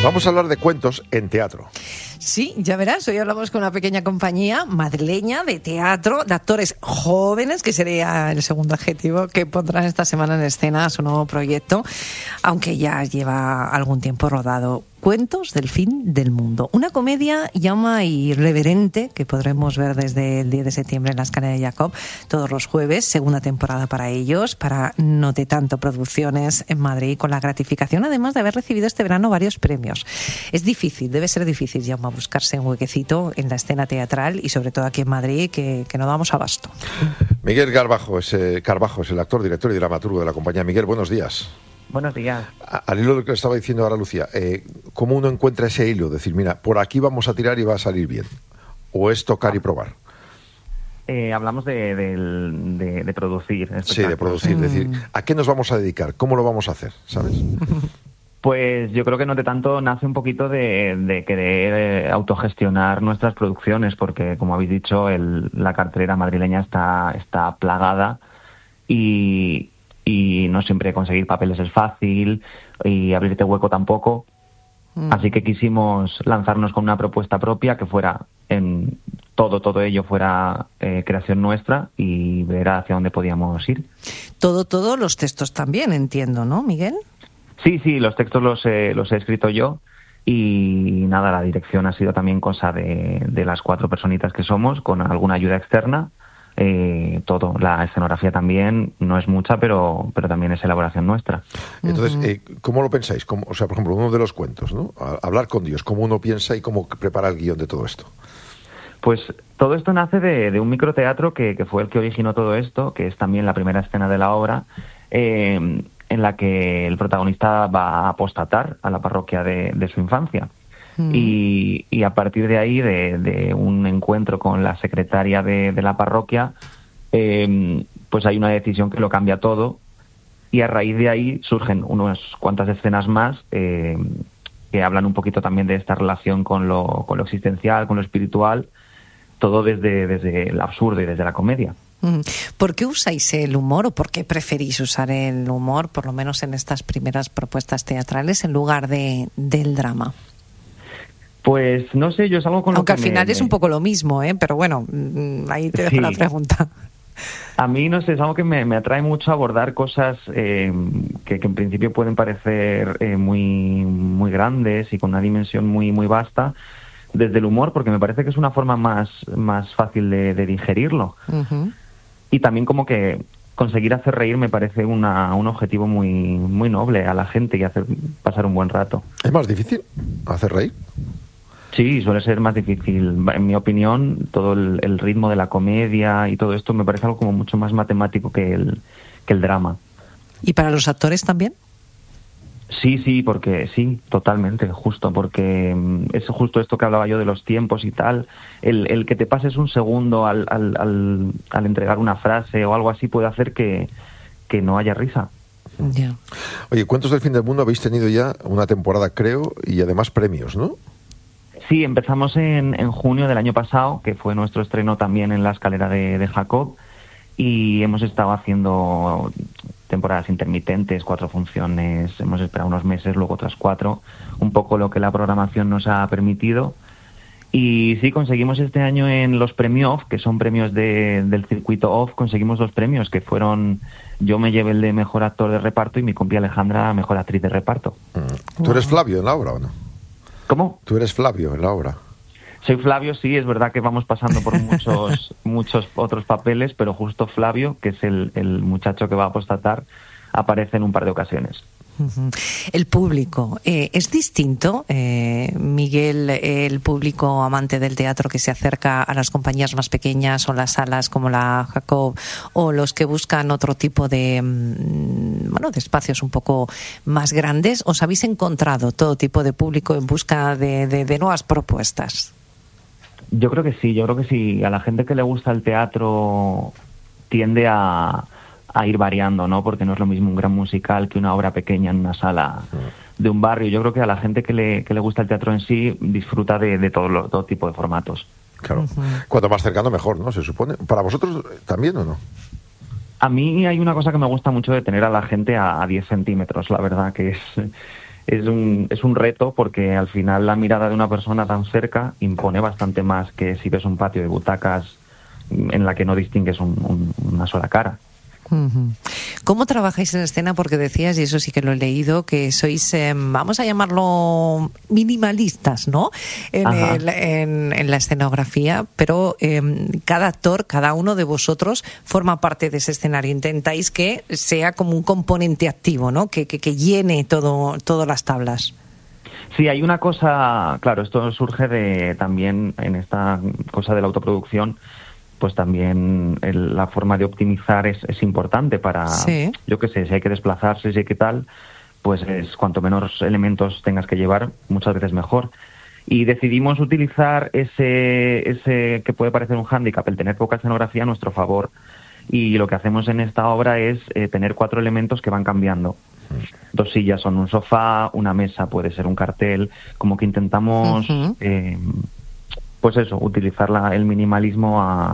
Vamos a hablar de cuentos en teatro. Sí, ya verás, hoy hablamos con una pequeña compañía madrileña de teatro, de actores jóvenes, que sería el segundo adjetivo, que pondrán esta semana en escena su nuevo proyecto, aunque ya lleva algún tiempo rodado. Cuentos del fin del mundo. Una comedia llama irreverente que podremos ver desde el 10 de septiembre en la Escalera de Jacob todos los jueves, segunda temporada para ellos, para No Te Tanto Producciones en Madrid, con la gratificación además de haber recibido este verano varios premios. Es difícil, debe ser difícil, Jaume, buscarse un huequecito en la escena teatral y sobre todo aquí en Madrid, que no damos abasto. Miguel Carbajo es el actor, director y dramaturgo de la compañía. Miguel, buenos días. Buenos días. Al hilo de lo que estaba diciendo ahora Lucía, ¿cómo uno encuentra ese hilo? Decir, mira, por aquí vamos a tirar y va a salir bien. ¿O es tocar y probar? Hablamos de producir. Sí, de producir. Es decir, ¿a qué nos vamos a dedicar? ¿Cómo lo vamos a hacer? ¿Sabes? Pues yo creo que No Te Tanto nace un poquito de querer autogestionar nuestras producciones, porque, como habéis dicho, la cartelera madrileña está plagada y no siempre conseguir papeles es fácil y abrirte hueco tampoco. Así que quisimos lanzarnos con una propuesta propia que fuera en todo ello fuera creación nuestra y ver hacia dónde podíamos ir. Todos los textos también, entiendo, ¿no, Miguel? Sí, los textos los he escrito yo y nada, la dirección ha sido también cosa de las 4 personitas que somos, con alguna ayuda externa. Todo, la escenografía también no es mucha, pero también es elaboración nuestra. Entonces, ¿cómo lo pensáis? O sea, por ejemplo, uno de los cuentos, ¿no? Hablar con Dios, ¿cómo uno piensa y cómo prepara el guión de todo esto? Pues todo esto nace de un microteatro que fue el que originó todo esto, que es también la primera escena de la obra, en la que el protagonista va a apostatar a la parroquia de su infancia. Y a partir de ahí, de un encuentro con la secretaria de la parroquia, pues hay una decisión que lo cambia todo, y a raíz de ahí surgen unas cuantas escenas más que hablan un poquito también de esta relación con lo existencial, con lo espiritual, todo desde el absurdo y desde la comedia. ¿Por qué usáis el humor o por qué preferís usar el humor, por lo menos en estas primeras propuestas teatrales, en lugar del drama? Pues no sé, yo es algo con Aunque lo que al final es un poco lo mismo, pero bueno, ahí te dejo la pregunta. A mí, no sé, es algo que me atrae mucho abordar cosas que en principio pueden parecer muy, muy grandes y con una dimensión muy, muy vasta, desde el humor, porque me parece que es una forma más fácil de digerirlo. Y también como que conseguir hacer reír me parece un objetivo muy, muy noble a la gente y hacer pasar un buen rato. ¿Es más difícil hacer reír? Sí, suele ser más difícil. En mi opinión, todo el ritmo de la comedia y todo esto me parece algo como mucho más matemático que el drama. ¿Y para los actores también? Sí, porque sí, totalmente, justo, porque es justo esto que hablaba yo de los tiempos y tal. El que te pases un segundo al entregar una frase o algo así puede hacer que no haya risa. Yeah. Oye, Cuentos del Fin del Mundo habéis tenido ya una temporada, creo, y además premios, ¿no? Sí, empezamos en junio del año pasado, que fue nuestro estreno también en la Escalera de Jacob, y hemos estado haciendo temporadas intermitentes, 4 funciones, hemos esperado unos meses, luego otras 4, un poco lo que la programación nos ha permitido. Y sí, conseguimos este año en los Premio Off, que son premios del circuito Off, conseguimos 2 premios, que fueron, yo me llevé el de Mejor Actor de Reparto y mi compi Alejandra Mejor Actriz de Reparto. ¿Tú eres Flavio en la obra o no? ¿Cómo? ¿Tú eres Flavio en la obra? Soy Flavio, sí, es verdad que vamos pasando por muchos otros papeles, pero justo Flavio, que es el muchacho que va a apostatar, aparece en un par de ocasiones. El público, ¿es distinto, Miguel, el público amante del teatro que se acerca a las compañías más pequeñas o las salas como la Jacob, o los que buscan otro tipo de espacios un poco más grandes? ¿Os habéis encontrado todo tipo de público en busca de nuevas propuestas? Yo creo que sí. A la gente que le gusta el teatro tiende a ir variando, ¿no? Porque no es lo mismo un gran musical que una obra pequeña en una sala de un barrio. Yo creo que a la gente que le gusta el teatro en sí disfruta de todo tipo de formatos. Claro. Cuanto más cercano, mejor, ¿no? Se supone. ¿Para vosotros también o no? A mí hay una cosa que me gusta mucho de tener a la gente a 10 centímetros, la verdad, que es un reto, porque al final la mirada de una persona tan cerca impone bastante más que si ves un patio de butacas en la que no distingues una sola cara. ¿Cómo trabajáis en escena? Porque decías, y eso sí que lo he leído, que sois, vamos a llamarlo minimalistas, ¿no? En la escenografía, pero cada actor, cada uno de vosotros forma parte de ese escenario. Intentáis que sea como un componente activo, ¿no? Que llene todas las tablas. Sí, hay una cosa, claro, esto surge también en esta cosa de la autoproducción. Pues también la forma de optimizar es importante para, sí, yo qué sé, si hay que desplazarse, si hay que tal, pues es cuanto menos elementos tengas que llevar, muchas veces mejor. Y decidimos utilizar ese que puede parecer un hándicap, el tener poca escenografía, a nuestro favor. Y lo que hacemos en esta obra es tener 4 elementos que van cambiando. 2 sillas son un sofá, una mesa puede ser un cartel, como que intentamos... pues eso, utilizar el minimalismo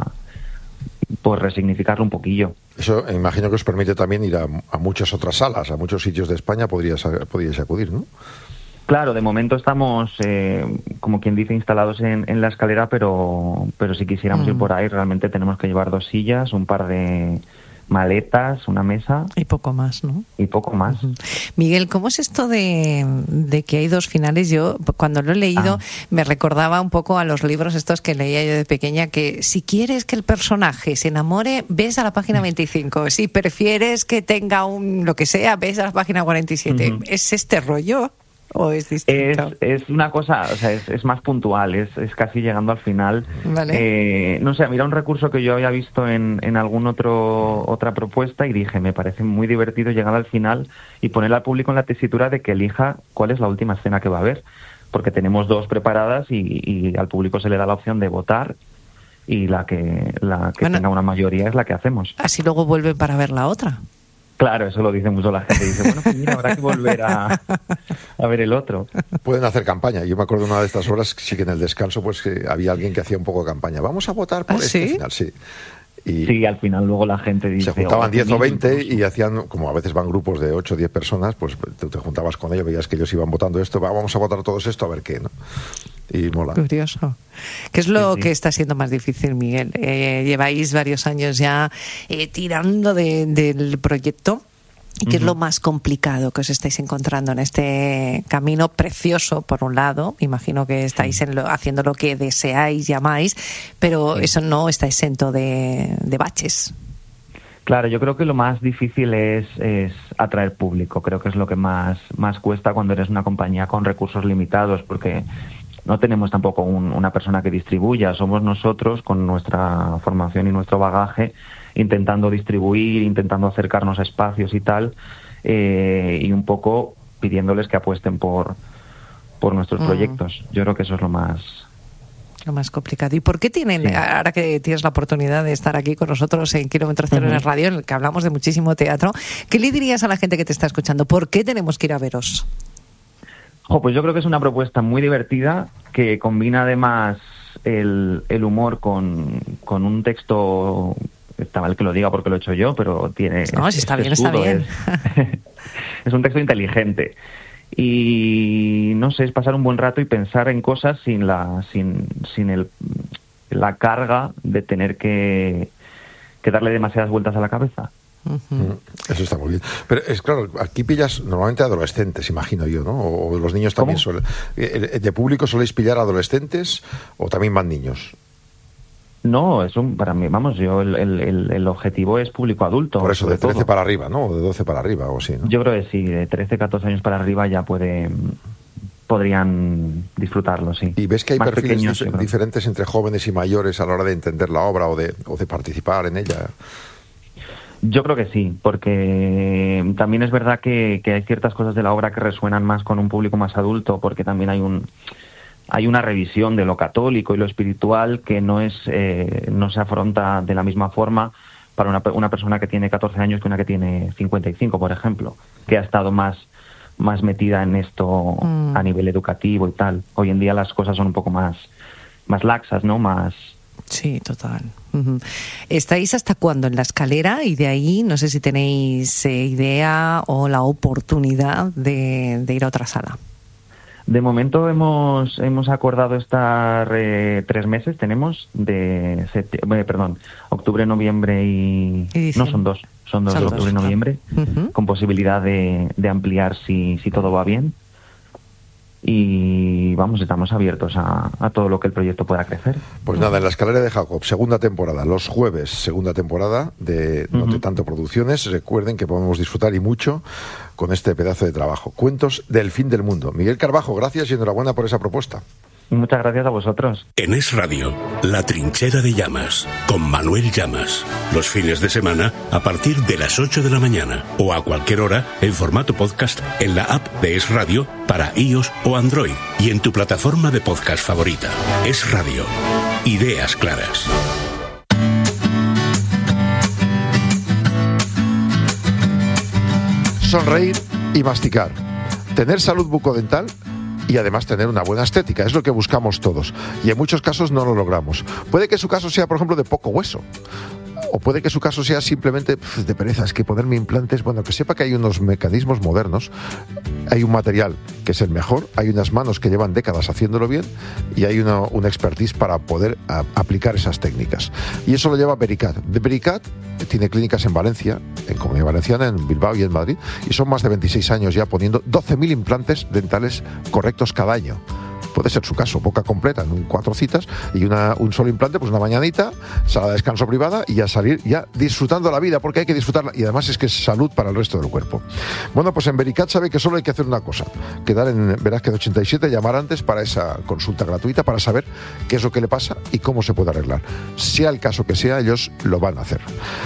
pues resignificarlo un poquillo. Eso imagino que os permite también ir a muchas otras salas, a muchos sitios de España podríais acudir, ¿no? Claro, de momento estamos, como quien dice, instalados en la escalera, pero si quisiéramos ir por ahí, realmente tenemos que llevar 2 sillas, un par de maletas, una mesa. Y poco más, ¿no? Y poco más. Miguel, ¿cómo es esto de que hay 2 finales? Yo, cuando lo he leído, me recordaba un poco a los libros estos que leía yo de pequeña, que si quieres que el personaje se enamore, ves a la página 25. Si prefieres que tenga lo que sea, ves a la página 47. ¿Es este rollo? ¿O es distinto? Es una cosa, o sea, es más puntual, es casi llegando al final. Vale. No sé, mira, un recurso que yo había visto en otra propuesta y dije, me parece muy divertido llegar al final y poner al público en la tesitura de que elija cuál es la última escena que va a ver, porque tenemos 2 preparadas y al público se le da la opción de votar y la que tenga una mayoría es la que hacemos. Así luego vuelven para ver la otra. Claro, eso lo dice mucho la gente. Dice, bueno, pues mira, habrá que volver a ver el otro. Pueden hacer campaña. Yo me acuerdo de una de estas horas, sí, que en el descanso pues había alguien que hacía un poco de campaña. Vamos a votar por este final, sí. Y sí, al final luego la gente dice... Se juntaban 10 o 20 y hacían, como a veces van grupos de 8 o 10 personas, pues te juntabas con ellos, veías que ellos iban votando esto, vamos a votar todos esto, a ver qué, ¿no? Y mola. Curioso. ¿Qué es lo que está siendo más difícil, Miguel? Lleváis varios años ya tirando del proyecto. ¿Y qué es lo más complicado que os estáis encontrando en este camino precioso, por un lado? Imagino que estáis haciendo lo que deseáis y amáis, pero eso no está exento de baches. Claro, yo creo que lo más difícil es atraer público. Creo que es lo que más cuesta cuando eres una compañía con recursos limitados, porque no tenemos tampoco una persona que distribuya. Somos nosotros, con nuestra formación y nuestro bagaje, intentando distribuir, intentando acercarnos a espacios y tal, y un poco pidiéndoles que apuesten por nuestros proyectos. Yo creo que eso es lo más complicado. ¿Y por qué ahora que tienes la oportunidad de estar aquí con nosotros en Kilómetro Cero en el radio, en el que hablamos de muchísimo teatro, qué le dirías a la gente que te está escuchando? ¿Por qué tenemos que ir a veros? Pues yo creo que es una propuesta muy divertida, que combina además el humor con un texto... Está mal que lo diga porque lo he hecho yo, pero tiene... No, si está bien, está bien. Es un texto inteligente. Y no sé, es pasar un buen rato y pensar en cosas sin la carga de tener que darle demasiadas vueltas a la cabeza. Eso está muy bien. Pero es claro, aquí pillas normalmente adolescentes, imagino yo, ¿no? O los niños también suelen... ¿De público soléis pillar adolescentes o también van niños? No, para mí, vamos, el objetivo es público adulto. Por eso, de 13 para arriba, ¿no? O de 12 para arriba, o así, ¿no? Yo creo que sí, de 13, 14 años para arriba ya podrían disfrutarlo, sí. ¿Y ves que hay perfiles diferentes entre jóvenes y mayores a la hora de entender la obra o de participar en ella? Yo creo que sí, porque también es verdad que hay ciertas cosas de la obra que resuenan más con un público más adulto, porque también hay una revisión de lo católico y lo espiritual que no se afronta de la misma forma para una persona que tiene 14 años que una que tiene 55, por ejemplo, que ha estado más metida en esto a nivel educativo y tal. Hoy en día las cosas son un poco más laxas, ¿no? Más Sí, total. Uh-huh. ¿Estáis hasta cuándo en la escalera? Y de ahí no sé si tenéis idea o la oportunidad de ir a otra sala. De momento hemos acordado estar 3 meses, tenemos de octubre, noviembre y no, son dos de octubre y noviembre, con posibilidad de ampliar si todo va bien. Y estamos abiertos a todo lo que el proyecto pueda crecer. Pues nada, en la escalera de Jacob, segunda temporada, los jueves, segunda temporada de No te tanto producciones. Recuerden que podemos disfrutar y mucho con este pedazo de trabajo. Cuentos del fin del mundo. Miguel Carbajo, gracias y enhorabuena por esa propuesta. Muchas gracias a vosotros. En Es Radio, La Trinchera de Llamas, con Manuel Llamas. Los fines de semana a partir de las 8 de la mañana o a cualquier hora en formato podcast en la app de Es Radio para iOS o Android y en tu plataforma de podcast favorita. Es Radio. Ideas claras. Sonreír y masticar. Tener salud bucodental y además tener una buena estética, es lo que buscamos todos. Y en muchos casos no lo logramos. Puede que su caso sea, por ejemplo, de poco hueso. O puede que su caso sea simplemente de pereza, es que ponerme implantes, que sepa que hay unos mecanismos modernos, hay un material que es el mejor, hay unas manos que llevan décadas haciéndolo bien y hay una expertise para poder aplicar esas técnicas. Y eso lo lleva Vericat. Vericat tiene clínicas en Valencia, en Comunidad Valenciana, en Bilbao y en Madrid, y son más de 26 años ya poniendo 12.000 implantes dentales correctos cada año. Puede ser su caso, boca completa en 4 citas y un solo implante, pues una mañanita, sala de descanso privada y a salir ya disfrutando la vida, porque hay que disfrutarla y además es que es salud para el resto del cuerpo. Bueno, pues en Vericat sabe que solo hay que hacer una cosa, quedar en Velázquez 87, llamar antes para esa consulta gratuita para saber qué es lo que le pasa y cómo se puede arreglar. Sea el caso que sea, ellos lo van a hacer.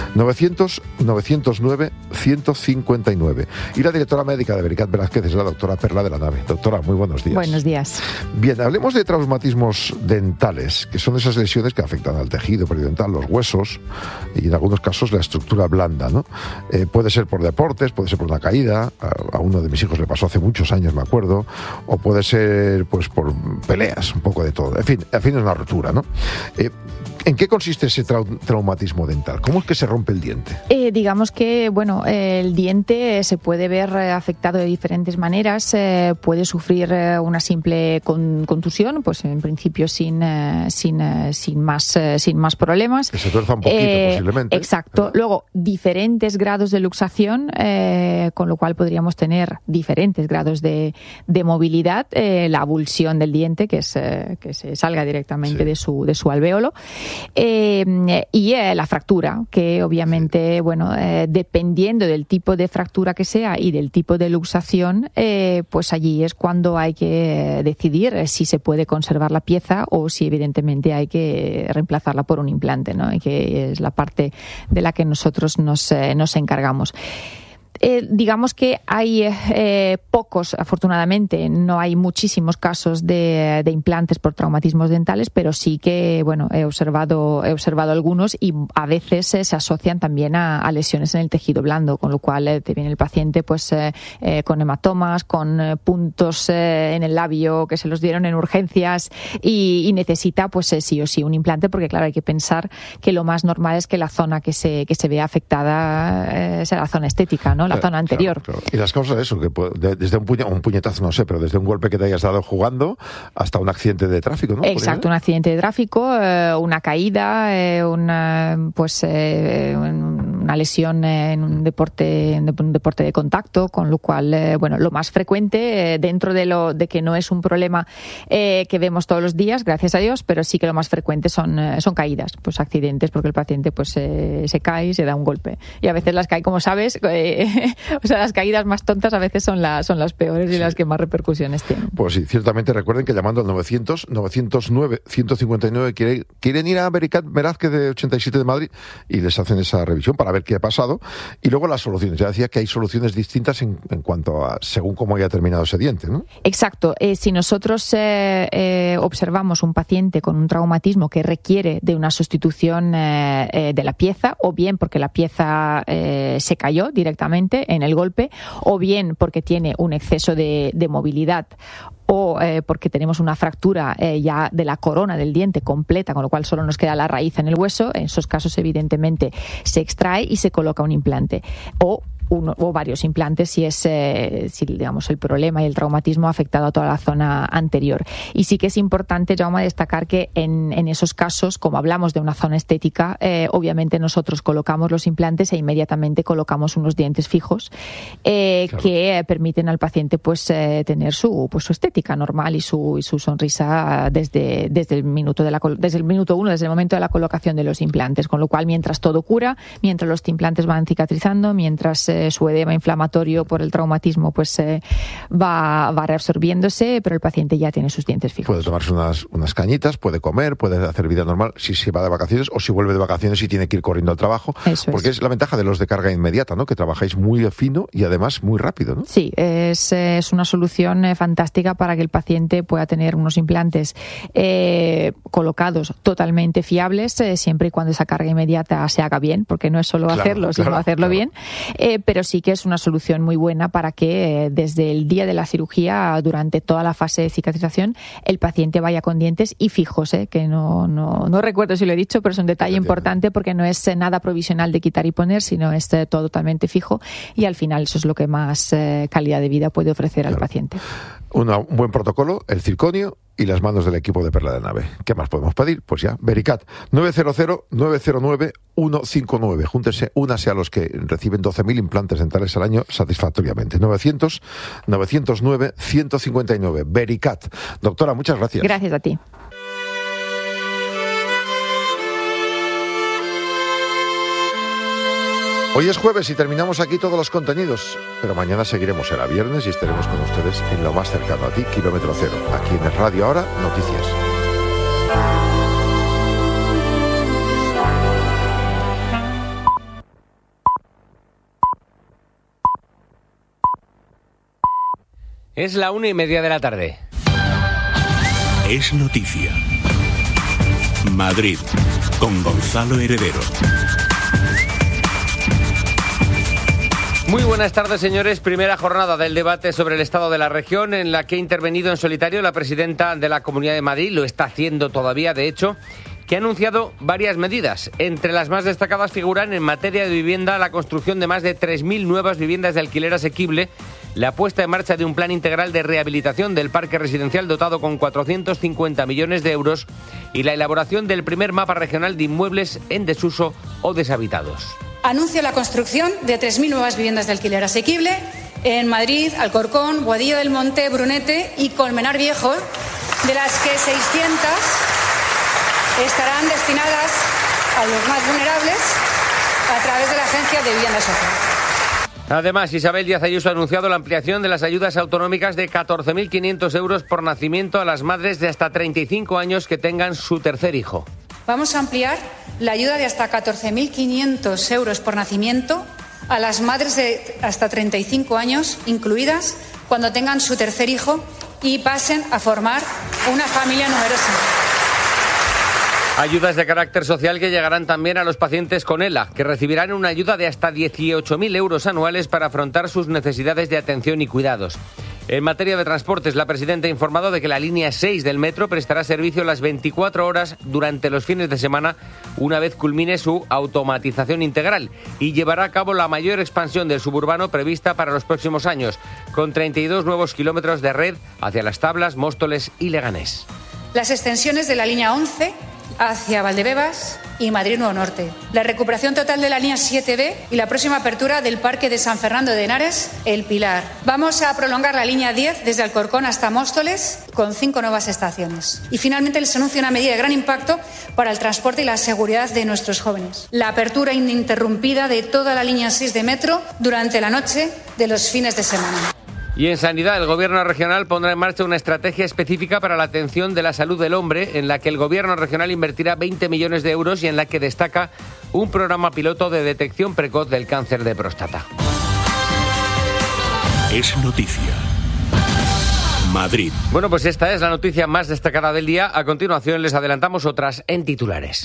900-909-159. Y la directora médica de Vericat Velázquez es la doctora Perla de la Nave. Doctora, muy buenos días. Buenos días. Bien, hablemos de traumatismos dentales, que son esas lesiones que afectan al tejido periodontal, los huesos y en algunos casos la estructura blanda, ¿no? Puede ser por deportes, puede ser por una caída, a uno de mis hijos le pasó hace muchos años, me acuerdo, o puede ser pues por peleas, un poco de todo. En fin, es una rotura, ¿no? ¿En qué consiste ese traumatismo dental? ¿Cómo es que se rompe el diente? Digamos que, el diente se puede ver afectado de diferentes maneras. Puede sufrir una simple contusión, pues en principio sin más problemas. Que se tuerza un poquito, posiblemente. Exacto. Luego, diferentes grados de luxación, con lo cual podríamos tener diferentes grados de movilidad. La avulsión del diente, que se salga directamente de su alvéolo. Y la fractura, que obviamente, dependiendo del tipo de fractura que sea y del tipo de luxación, pues allí es cuando hay que decidir si se puede conservar la pieza o si evidentemente hay que reemplazarla por un implante, ¿no? Y que es la parte de la que nosotros nos encargamos. Digamos que hay pocos, afortunadamente, no hay muchísimos casos de implantes por traumatismos dentales, pero sí que, he observado algunos y a veces se asocian también a lesiones en el tejido blando, con lo cual te viene el paciente pues con hematomas, con puntos en el labio que se los dieron en urgencias y necesita pues sí o sí un implante, porque claro, hay que pensar que lo más normal es que la zona que se vea afectada sea la zona estética, ¿no? La zona anterior. Claro. Y las causas de eso, que desde un puñetazo, no sé, pero desde un golpe que te hayas dado jugando hasta un accidente de tráfico, ¿no? Exacto, un accidente de tráfico, una caída, una lesión en un deporte de contacto, con lo cual, lo más frecuente, dentro de que no es un problema que vemos todos los días, gracias a Dios, pero sí que lo más frecuente son caídas, pues accidentes, porque el paciente pues se cae y se da un golpe. Y a veces las cae, como sabes, las caídas más tontas a veces son las peores y las que más repercusiones tienen. Pues sí, ciertamente recuerden que llamando al 900-909-159 quieren ir a Vericat Velázquez de 87 de Madrid y les hacen esa revisión para ver qué ha pasado. Y luego las soluciones. Ya decía que hay soluciones distintas en cuanto a según cómo haya terminado ese diente, ¿no? Exacto. Si nosotros observamos un paciente con un traumatismo que requiere de una sustitución de la pieza, o bien porque la pieza se cayó directamente en el golpe, o bien porque tiene un exceso de movilidad, o porque tenemos una fractura ya de la corona del diente completa, con lo cual solo nos queda la raíz en el hueso, en esos casos evidentemente se extrae y se coloca un implante o varios implantes si digamos el problema y el traumatismo ha afectado a toda la zona anterior. Y sí que es importante, Jaume, destacar que en esos casos, como hablamos de una zona estética, obviamente nosotros colocamos los implantes e inmediatamente colocamos unos dientes fijos claro, que permiten al paciente pues tener su estética normal y su sonrisa desde el minuto desde el minuto 1, desde el momento de la colocación de los implantes, con lo cual mientras todo cura, mientras los implantes van cicatrizando, mientras su edema inflamatorio por el traumatismo pues va reabsorbiéndose, pero el paciente ya tiene sus dientes fijos. Puede tomarse unas cañitas, puede comer, puede hacer vida normal si se va de vacaciones o si vuelve de vacaciones y tiene que ir corriendo al trabajo. Porque es la ventaja de los de carga inmediata, ¿no? Que trabajáis muy fino y además muy rápido, ¿no? Sí, es una solución fantástica para que el paciente pueda tener unos implantes colocados totalmente fiables, siempre y cuando esa carga inmediata se haga bien, porque no es solo hacerlo, sino hacerlo bien. Pero sí que es una solución muy buena para que desde el día de la cirugía, durante toda la fase de cicatrización, el paciente vaya con dientes y fijos, que no recuerdo si lo he dicho, pero es un detalle importante porque no es nada provisional de quitar y poner, sino es todo totalmente fijo y al final eso es lo que más calidad de vida puede ofrecer al paciente. Un buen protocolo, el circonio y las manos del equipo de Perla de Nave. ¿Qué más podemos pedir? Pues ya, Vericat, 900-909-159. Júntense, únase a los que reciben 12.000 implantes dentales al año satisfactoriamente. 900-909-159. Vericat. Doctora, muchas gracias. Gracias a ti. Hoy es jueves y terminamos aquí todos los contenidos, pero mañana seguiremos, será viernes y estaremos con ustedes en lo más cercano a ti, Kilómetro Cero, aquí en el Radio Ahora, Noticias. Es la 1:30 de la tarde. Es noticia. Madrid, con Gonzalo Heredero. Muy buenas tardes, señores. Primera jornada del debate sobre el estado de la región, en la que ha intervenido en solitario la presidenta de la Comunidad de Madrid, lo está haciendo todavía, de hecho, que ha anunciado varias medidas. Entre las más destacadas figuran en materia de vivienda la construcción de más de 3.000 nuevas viviendas de alquiler asequible, la puesta en marcha de un plan integral de rehabilitación del parque residencial dotado con 450 millones de euros y la elaboración del primer mapa regional de inmuebles en desuso o deshabitados. Anuncio la construcción de 3.000 nuevas viviendas de alquiler asequible en Madrid, Alcorcón, Boadilla del Monte, Brunete y Colmenar Viejo, de las que 600 estarán destinadas a los más vulnerables a través de la Agencia de Vivienda Social. Además, Isabel Díaz Ayuso ha anunciado la ampliación de las ayudas autonómicas de 14.500 euros por nacimiento a las madres de hasta 35 años que tengan su tercer hijo. Vamos a ampliar la ayuda de hasta 14.500 euros por nacimiento a las madres de hasta 35 años, incluidas cuando tengan su tercer hijo y pasen a formar una familia numerosa. Ayudas de carácter social que llegarán también a los pacientes con ELA, que recibirán una ayuda de hasta 18.000 euros anuales para afrontar sus necesidades de atención y cuidados. En materia de transportes, la presidenta ha informado de que la línea 6 del metro prestará servicio las 24 horas durante los fines de semana, una vez culmine su automatización integral, y llevará a cabo la mayor expansión del suburbano prevista para los próximos años, con 32 nuevos kilómetros de red hacia Las Tablas, Móstoles y Leganés. Las extensiones de la línea 11 hacia Valdebebas y Madrid Nuevo Norte, la recuperación total de la línea 7B y la próxima apertura del Parque de San Fernando de Henares, El Pilar. Vamos a prolongar la línea 10 desde Alcorcón hasta Móstoles con 5 nuevas estaciones. Y finalmente les anuncio una medida de gran impacto para el transporte y la seguridad de nuestros jóvenes: la apertura ininterrumpida de toda la línea 6 de metro durante la noche de los fines de semana. Y en sanidad, el Gobierno regional pondrá en marcha una estrategia específica para la atención de la salud del hombre, en la que el Gobierno regional invertirá 20 millones de euros y en la que destaca un programa piloto de detección precoz del cáncer de próstata. Es noticia. Madrid. Bueno, pues esta es la noticia más destacada del día. A continuación les adelantamos otras en titulares.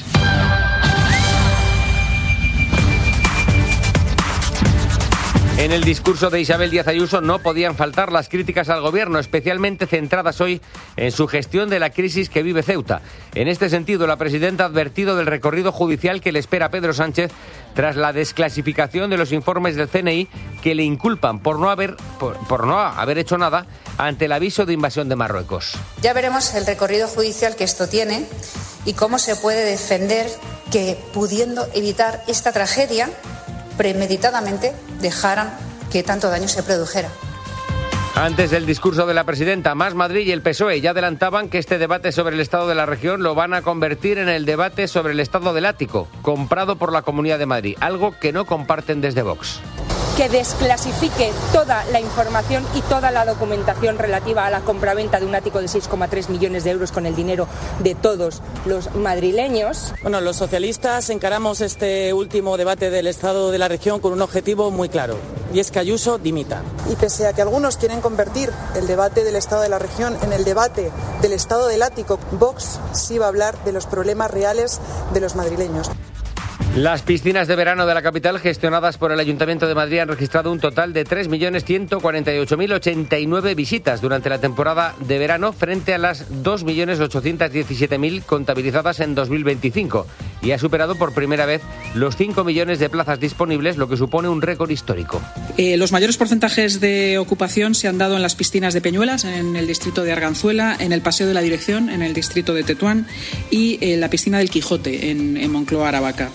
En el discurso de Isabel Díaz Ayuso no podían faltar las críticas al gobierno, especialmente centradas hoy en su gestión de la crisis que vive Ceuta. En este sentido, la presidenta ha advertido del recorrido judicial que le espera a Pedro Sánchez tras la desclasificación de los informes del CNI que le inculpan por no haber hecho nada ante el aviso de invasión de Marruecos. Ya veremos el recorrido judicial que esto tiene y cómo se puede defender que, pudiendo evitar esta tragedia, premeditadamente dejaran que tanto daño se produjera. Antes del discurso de la presidenta, Más Madrid y el PSOE ya adelantaban que este debate sobre el estado de la región lo van a convertir en el debate sobre el estado del ático, comprado por la Comunidad de Madrid, algo que no comparten desde Vox. Que desclasifique toda la información y toda la documentación relativa a la compraventa de un ático de 6,3 millones de euros con el dinero de todos los madrileños. Bueno, los socialistas encaramos este último debate del estado de la región con un objetivo muy claro, y es que Ayuso dimita. Y pese a que algunos quieren convertir el debate del estado de la región en el debate del estado del ático, Vox sí va a hablar de los problemas reales de los madrileños. Las piscinas de verano de la capital, gestionadas por el Ayuntamiento de Madrid, han registrado un total de 3.148.089 visitas durante la temporada de verano, frente a las 2.817.000 contabilizadas en 2025, y ha superado por primera vez los 5 millones de plazas disponibles, lo que supone un récord histórico. Los mayores porcentajes de ocupación se han dado en las piscinas de Peñuelas, en el distrito de Arganzuela, en el Paseo de la Dirección, en el distrito de Tetuán, y en la piscina del Quijote, en Moncloa, Aravaca.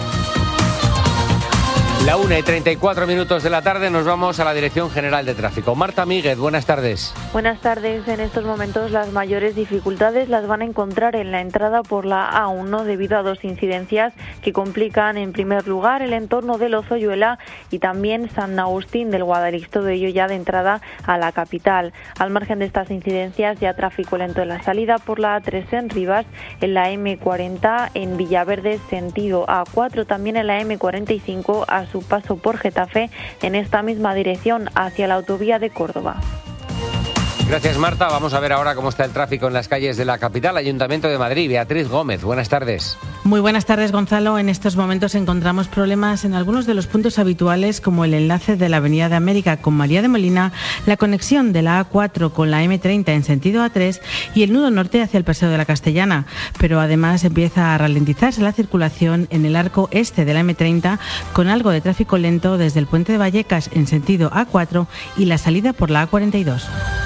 La 1:34 de la tarde, nos vamos a la Dirección General de Tráfico. Marta Míguez, buenas tardes. Buenas tardes. En estos momentos las mayores dificultades las van a encontrar en la entrada por la A1 debido a dos incidencias que complican en primer lugar el entorno de Lozoyuela y también San Agustín del Guadalix, todo ello ya de entrada a la capital. Al margen de estas incidencias, ya tráfico lento en la salida por la A3 en Rivas, en la M40 en Villaverde sentido A4, también en la M45 a su paso por Getafe en esta misma dirección hacia la autovía de Córdoba. Gracias, Marta. Vamos a ver ahora cómo está el tráfico en las calles de la capital. Ayuntamiento de Madrid, Beatriz Gómez, buenas tardes. Muy buenas tardes, Gonzalo. En estos momentos encontramos problemas en algunos de los puntos habituales, como el enlace de la Avenida de América con María de Molina, la conexión de la A4 con la M30 en sentido A3 y el nudo norte hacia el Paseo de la Castellana. Pero además empieza a ralentizarse la circulación en el arco este de la M30 con algo de tráfico lento desde el puente de Vallecas en sentido A4 y la salida por la A42.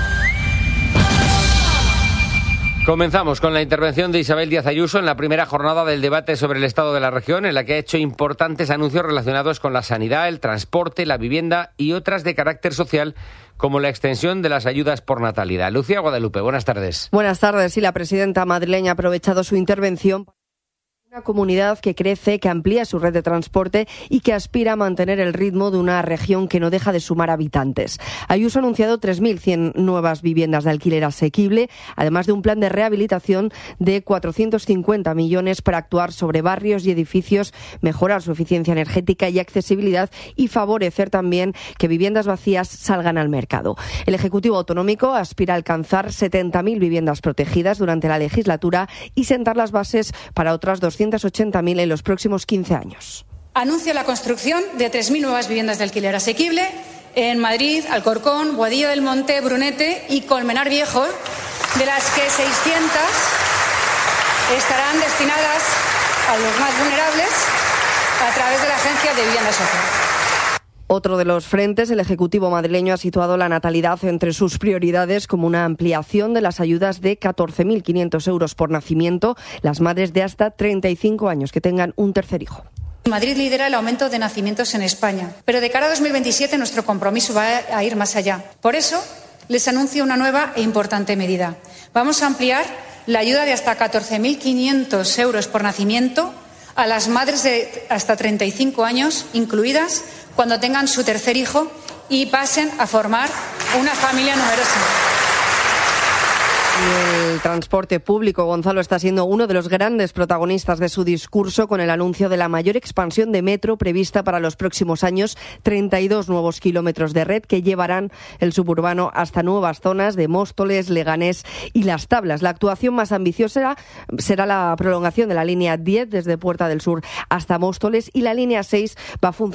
Comenzamos con la intervención de Isabel Díaz Ayuso en la primera jornada del debate sobre el estado de la región, en la que ha hecho importantes anuncios relacionados con la sanidad, el transporte, la vivienda y otras de carácter social, como la extensión de las ayudas por natalidad. Lucía Guadalupe, buenas tardes. Buenas tardes. Sí, la presidenta madrileña ha aprovechado su intervención. Una comunidad que crece, que amplía su red de transporte y que aspira a mantener el ritmo de una región que no deja de sumar habitantes. Ayuso ha anunciado 3.100 nuevas viviendas de alquiler asequible, además de un plan de rehabilitación de 450 millones para actuar sobre barrios y edificios, mejorar su eficiencia energética y accesibilidad y favorecer también que viviendas vacías salgan al mercado. El Ejecutivo Autonómico aspira a alcanzar 70.000 viviendas protegidas durante la legislatura y sentar las bases para otras 280.000 en los próximos 15 años. Anuncio la construcción de 3.000 nuevas viviendas de alquiler asequible en Madrid, Alcorcón, Boadilla del Monte, Brunete y Colmenar Viejo, de las que 600 estarán destinadas a los más vulnerables a través de la Agencia de Vivienda Social. Otro de los frentes, el Ejecutivo madrileño ha situado la natalidad entre sus prioridades como una ampliación de las ayudas de 14.500 euros por nacimiento, las madres de hasta 35 años que tengan un tercer hijo. Madrid lidera el aumento de nacimientos en España, pero de cara a 2027 nuestro compromiso va a ir más allá. Por eso, les anuncio una nueva e importante medida. Vamos a ampliar la ayuda de hasta 14.500 euros por nacimiento a las madres de hasta 35 años, incluidas cuando tengan su tercer hijo y pasen a formar una familia numerosa. El transporte público, Gonzalo, está siendo uno de los grandes protagonistas de su discurso con el anuncio de la mayor expansión de metro prevista para los próximos años, 32 nuevos kilómetros de red que llevarán el suburbano hasta nuevas zonas de Móstoles, Leganés y Las Tablas. La actuación más ambiciosa será la prolongación de la línea 10 desde Puerta del Sur hasta Móstoles y la línea 6 va a funcionar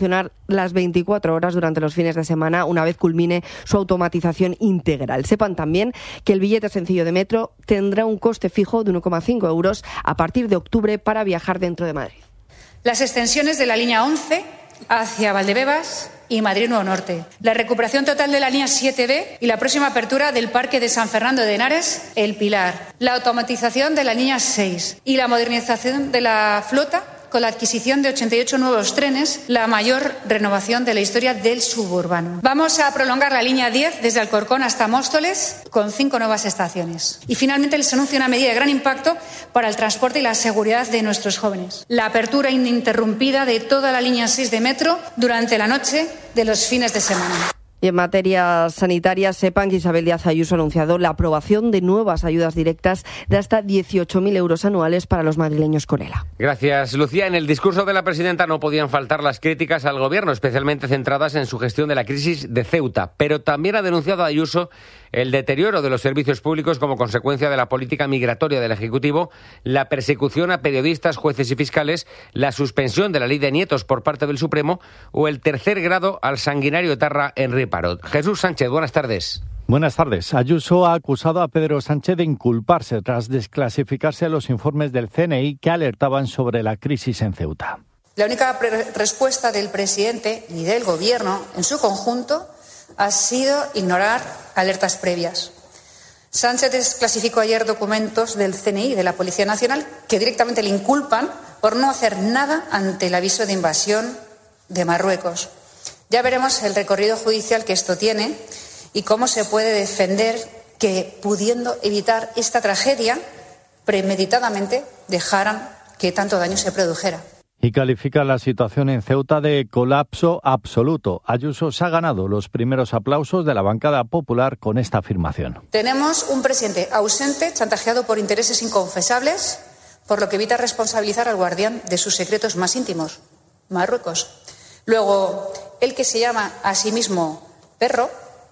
las 24 horas durante los fines de semana una vez culmine su automatización integral. Sepan también que el billete sencillo de metro tendrá un coste fijo de 1,5 euros a partir de octubre para viajar dentro de Madrid. Las extensiones de la línea 11 hacia Valdebebas y Madrid Nuevo Norte. La recuperación total de la línea 7B y la próxima apertura del Parque de San Fernando de Henares, El Pilar. La automatización de la línea 6 y la modernización de la flota con la adquisición de 88 nuevos trenes, la mayor renovación de la historia del suburbano. Vamos a prolongar la línea 10 desde Alcorcón hasta Móstoles con 5 nuevas estaciones. Y finalmente les anuncio una medida de gran impacto para el transporte y la seguridad de nuestros jóvenes. La apertura ininterrumpida de toda la línea 6 de metro durante la noche de los fines de semana. Y en materia sanitaria, sepan que Isabel Díaz Ayuso ha anunciado la aprobación de nuevas ayudas directas de hasta 18.000 euros anuales para los madrileños con ELA. Gracias, Lucía. En el discurso de la presidenta no podían faltar las críticas al gobierno, especialmente centradas en su gestión de la crisis de Ceuta. Pero también ha denunciado Ayuso el deterioro de los servicios públicos como consecuencia de la política migratoria del Ejecutivo, la persecución a periodistas, jueces y fiscales, la suspensión de la ley de nietos por parte del Supremo o el tercer grado al sanguinario etarra Henry Parot. Jesús Sánchez, buenas tardes. Buenas tardes. Ayuso ha acusado a Pedro Sánchez de inculparse tras desclasificarse los informes del CNI que alertaban sobre la crisis en Ceuta. La única respuesta del presidente y del Gobierno en su conjunto ha sido ignorar alertas previas. Sánchez desclasificó ayer documentos del CNI y de la Policía Nacional que directamente le inculpan por no hacer nada ante el aviso de invasión de Marruecos. Ya veremos el recorrido judicial que esto tiene y cómo se puede defender que, pudiendo evitar esta tragedia, premeditadamente dejaran que tanto daño se produjera. Y califica la situación en Ceuta de colapso absoluto. Ayuso se ha ganado los primeros aplausos de la bancada popular con esta afirmación. Tenemos un presidente ausente, chantajeado por intereses inconfesables, por lo que evita responsabilizar al guardián de sus secretos más íntimos, Marruecos. Luego, el que se llama a sí mismo perro,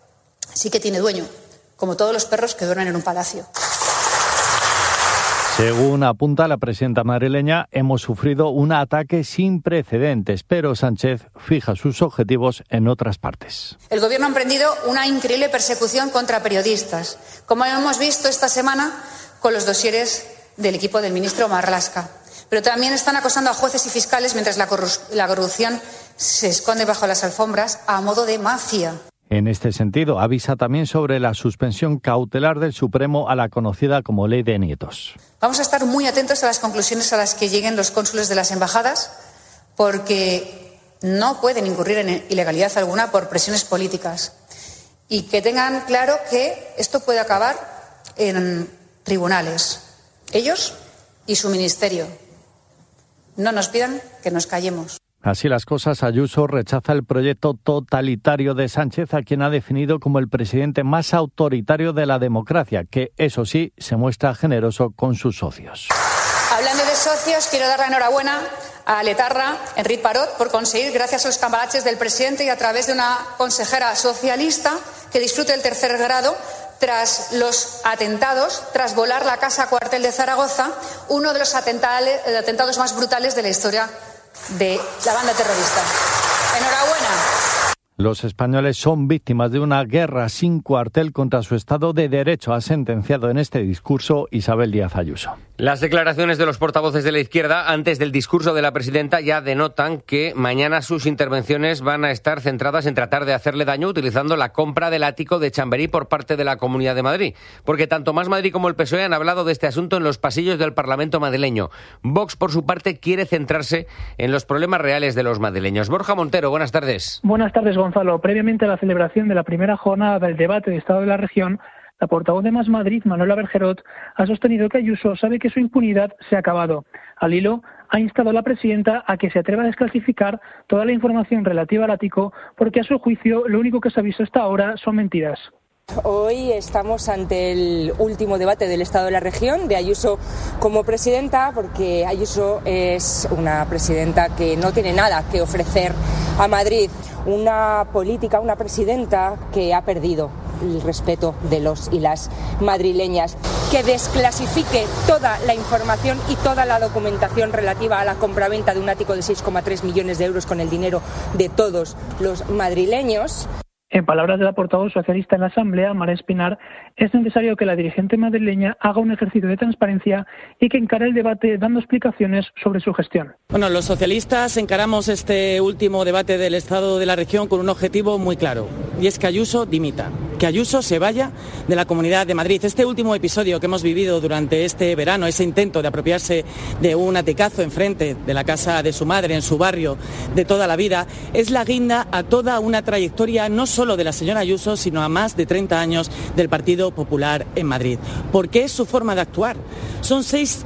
sí que tiene dueño, como todos los perros que duermen en un palacio. Según apunta la presidenta madrileña, hemos sufrido un ataque sin precedentes, pero Sánchez fija sus objetivos en otras partes. El Gobierno ha emprendido una increíble persecución contra periodistas, como hemos visto esta semana con los dosieres del equipo del ministro Marlaska. Pero también están acosando a jueces y fiscales mientras la corrupción se esconde bajo las alfombras a modo de mafia. En este sentido, avisa también sobre la suspensión cautelar del Supremo a la conocida como Ley de Nietos. Vamos a estar muy atentos a las conclusiones a las que lleguen los cónsules de las embajadas, porque no pueden incurrir en ilegalidad alguna por presiones políticas. Y que tengan claro que esto puede acabar en tribunales. Ellos y su ministerio. No nos pidan que nos callemos. Así las cosas, Ayuso rechaza el proyecto totalitario de Sánchez, a quien ha definido como el presidente más autoritario de la democracia, que, eso sí, se muestra generoso con sus socios. Hablando de socios, quiero dar la enhorabuena a Letarra, Henry Parot, por conseguir, gracias a los cambalaches del presidente y a través de una consejera socialista, que disfrute el tercer grado tras los atentados, tras volar la casa cuartel de Zaragoza, uno de los atentados más brutales de la historia de la banda terrorista. Enhorabuena. Los españoles son víctimas de una guerra sin cuartel contra su Estado de Derecho, ha sentenciado en este discurso Isabel Díaz Ayuso. Las declaraciones de los portavoces de la izquierda antes del discurso de la presidenta ya denotan que mañana sus intervenciones van a estar centradas en tratar de hacerle daño utilizando la compra del ático de Chamberí por parte de la Comunidad de Madrid. Porque tanto Más Madrid como el PSOE han hablado de este asunto en los pasillos del Parlamento madrileño. Vox, por su parte, quiere centrarse en los problemas reales de los madrileños. Borja Montero, buenas tardes. Buenas tardes, Gonzalo. Previamente a la celebración de la primera jornada del debate de Estado de la Región, la portavoz de Más Madrid, Manuela Bergerot, ha sostenido que Ayuso sabe que su impunidad se ha acabado. Al hilo, ha instado a la presidenta a que se atreva a desclasificar toda la información relativa al ático, porque a su juicio lo único que se ha visto hasta ahora son mentiras. Hoy estamos ante el último debate del Estado de la Región, de Ayuso como presidenta, porque Ayuso es una presidenta que no tiene nada que ofrecer a Madrid, una política, una presidenta que ha perdido. el respeto de los y las madrileñas. Que desclasifique toda la información y toda la documentación relativa a la compraventa de un ático de 6,3 millones de euros con el dinero de todos los madrileños. En palabras de la portavoz socialista en la Asamblea, Mara Espinar, es necesario que la dirigente madrileña haga un ejercicio de transparencia y que encare el debate dando explicaciones sobre su gestión. Bueno, los socialistas encaramos este último debate del Estado de la región con un objetivo muy claro, y es que Ayuso dimita, que Ayuso se vaya de la Comunidad de Madrid. Este último episodio que hemos vivido durante este verano, ese intento de apropiarse de un aticazo enfrente de la casa de su madre, en su barrio, de toda la vida, es la guinda a toda una trayectoria no solo de la señora Ayuso, sino a más de 30 años del Partido Popular en Madrid. Porque es su forma de actuar. Son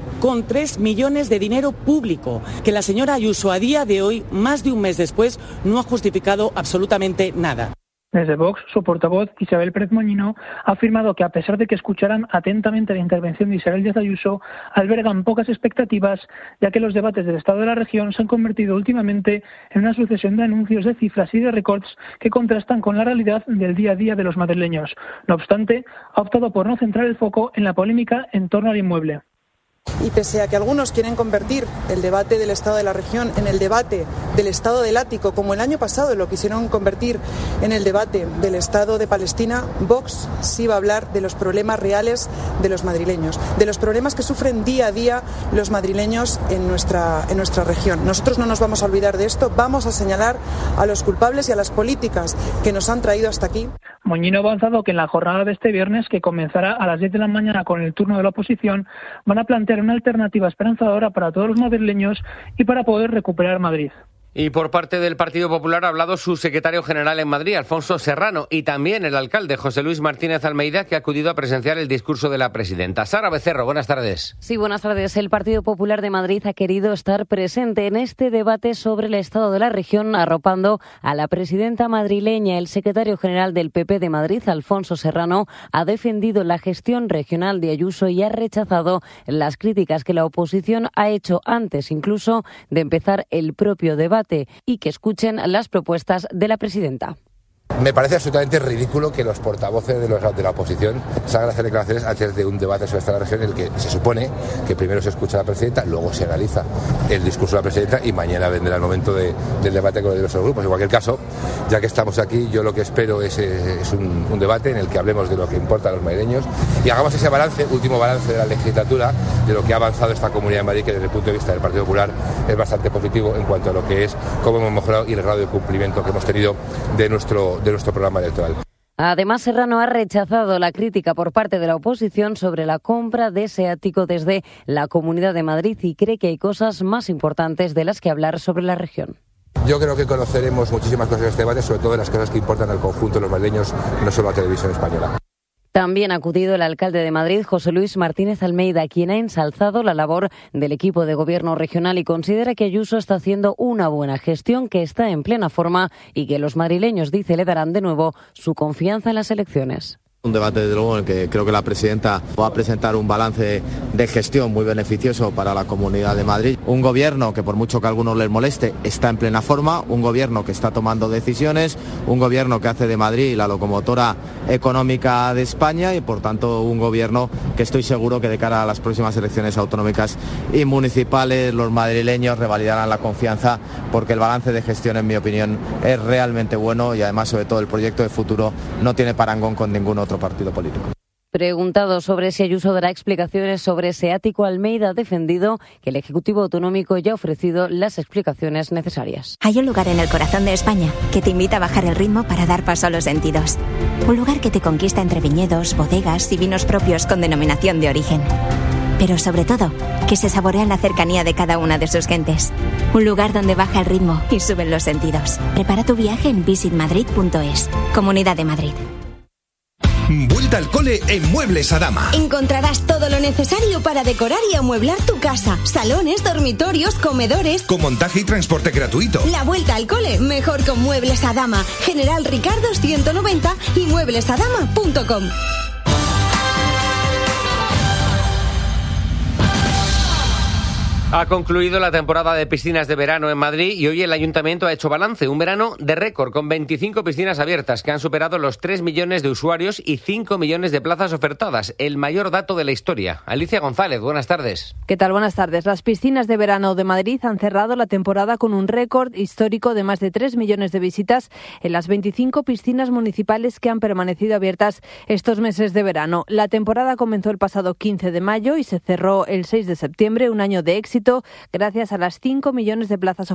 6,3 millones de dinero público que la señora Ayuso a día de hoy, más de un mes después, no ha justificado absolutamente nada. Desde Vox, su portavoz, Isabel Pérez Moñino, ha afirmado que a pesar de que escucharan atentamente la intervención de Isabel Díaz Ayuso, albergan pocas expectativas, ya que los debates del Estado de la región se han convertido últimamente en una sucesión de anuncios de cifras y de récords que contrastan con la realidad del día a día de los madrileños. No obstante, ha optado por no centrar el foco en la polémica en torno al inmueble. Y pese a que algunos quieren convertir el debate del Estado de la región en el debate del Estado del Ático, como el año pasado lo quisieron convertir en el debate del Estado de Palestina, Vox sí va a hablar de los problemas reales de los madrileños, de los problemas que sufren día a día los madrileños en nuestra región. Nosotros no nos vamos a olvidar de esto, vamos a señalar a los culpables y a las políticas que nos han traído hasta aquí. Moñino ha avanzado que en la jornada de este viernes, que comenzará a las 10 de la mañana con el turno de la oposición, van a plantear una alternativa esperanzadora para todos los madrileños y para poder recuperar Madrid. Y por parte del Partido Popular ha hablado su secretario general en Madrid, Alfonso Serrano, y también el alcalde, José Luis Martínez Almeida, que ha acudido a presenciar el discurso de la presidenta. Sara Becerro, buenas tardes. Sí, buenas tardes. El Partido Popular de Madrid ha querido estar presente en este debate sobre el estado de la región, arropando a la presidenta madrileña. El secretario general del PP de Madrid, Alfonso Serrano, ha defendido la gestión regional de Ayuso y ha rechazado las críticas que la oposición ha hecho antes incluso de empezar el propio debate, y que escuchen las propuestas de la presidenta. Me parece absolutamente ridículo que los portavoces de la oposición salgan a hacer declaraciones antes de un debate sobre esta región en el que se supone que primero se escucha a la presidenta, luego se analiza el discurso de la presidenta y mañana vendrá el momento del debate con los diversos grupos. En cualquier caso, ya que estamos aquí, yo lo que espero es un debate en el que hablemos de lo que importa a los madrileños y hagamos ese último balance de la legislatura, de lo que ha avanzado esta Comunidad de Madrid, que desde el punto de vista del Partido Popular es bastante positivo en cuanto a lo que es cómo hemos mejorado y el grado de cumplimiento que hemos tenido de nuestro programa electoral. Además, Serrano ha rechazado la crítica por parte de la oposición sobre la compra de ese ático desde la Comunidad de Madrid y cree que hay cosas más importantes de las que hablar sobre la región. Yo creo que conoceremos muchísimas cosas en este debate, sobre todo las cosas que importan al conjunto de los madrileños, no solo a Televisión Española. También ha acudido el alcalde de Madrid, José Luis Martínez Almeida, quien ha ensalzado la labor del equipo de gobierno regional y considera que Ayuso está haciendo una buena gestión, que está en plena forma y que los madrileños, dice, le darán de nuevo su confianza en las elecciones. Un debate, desde luego, en el que creo que la presidenta va a presentar un balance de gestión muy beneficioso para la Comunidad de Madrid. Un gobierno que, por mucho que a algunos les moleste, está en plena forma, un gobierno que está tomando decisiones, un gobierno que hace de Madrid la locomotora económica de España y, por tanto, un gobierno que estoy seguro que de cara a las próximas elecciones autonómicas y municipales los madrileños revalidarán la confianza, porque el balance de gestión, en mi opinión, es realmente bueno y, además, sobre todo, el proyecto de futuro no tiene parangón con ningún otro partido político. Preguntado sobre si Ayuso dará explicaciones sobre ese ático, Almeida ha defendido que el Ejecutivo Autonómico ya ha ofrecido las explicaciones necesarias. Hay un lugar en el corazón de España que te invita a bajar el ritmo para dar paso a los sentidos. Un lugar que te conquista entre viñedos, bodegas y vinos propios con denominación de origen. Pero sobre todo, que se saborea en la cercanía de cada una de sus gentes. Un lugar donde baja el ritmo y suben los sentidos. Prepara tu viaje en visitmadrid.es. Comunidad de Madrid. Vuelta al cole en Muebles Adama. Encontrarás todo lo necesario para decorar y amueblar tu casa. Salones, dormitorios, comedores. Con montaje y transporte gratuito. La vuelta al cole mejor con Muebles Adama. General Ricardo 190 y mueblesadama.com. Ha concluido la temporada de piscinas de verano en Madrid y hoy el Ayuntamiento ha hecho balance. Un verano de récord con 25 piscinas abiertas que han superado los 3 millones de usuarios y 5 millones de plazas ofertadas. El mayor dato de la historia. Alicia González, buenas tardes. ¿Qué tal? Buenas tardes. Las piscinas de verano de Madrid han cerrado la temporada con un récord histórico de más de 3 millones de visitas en las 25 piscinas municipales que han permanecido abiertas estos meses de verano. La temporada comenzó el pasado 15 de mayo y se cerró el 6 de septiembre, un año de éxito gracias a las 5 millones de plazas